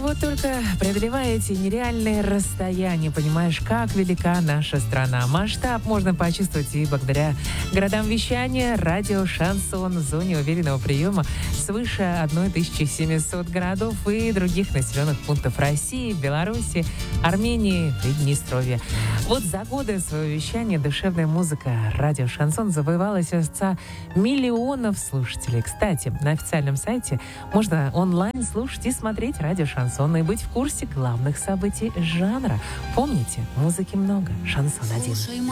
Вот только преодолевая эти нереальные расстояния, понимаешь, как велика наша страна. Масштаб можно почувствовать и благодаря городам вещания радио «Шансон» в зоне уверенного приема свыше 1700 городов и других населенных пунктов России, Беларуси, Армении, Приднестровья. Вот за годы своего вещания душевная музыка радио «Шансон» завоевала сердца миллионов слушателей. Кстати, на официальном сайте можно онлайн слушать и смотреть радио «Шансон» и быть в курсе главных событий жанра. Помните, музыки много, «Шансон» один.